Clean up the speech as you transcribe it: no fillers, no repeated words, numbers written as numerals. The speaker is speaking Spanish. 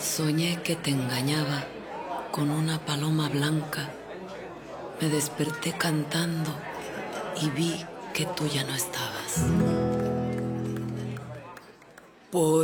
Soñé que te engañaba con una paloma blanca. Me desperté cantando y vi que tú ya no estabas.